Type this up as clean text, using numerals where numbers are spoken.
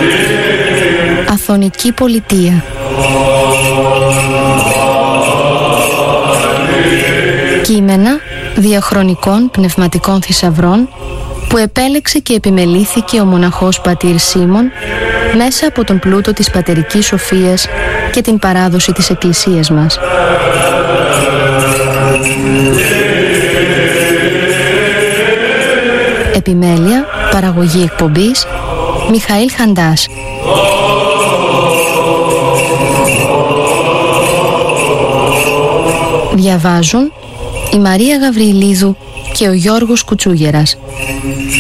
Αθωνική πολιτεία. Κείμενα διαχρονικών πνευματικών θησαυρών που επέλεξε και επιμελήθηκε ο μοναχός πατήρ Σίμων μέσα από τον πλούτο της πατερικής σοφίας και την παράδοση της Εκκλησίας μας. Επιμέλεια, παραγωγή εκπομπής, Μιχαήλ Χαντάς. Διαβάζουν η Μαρία Γαβριλίδου και ο Γιώργος Κουτσούγερας.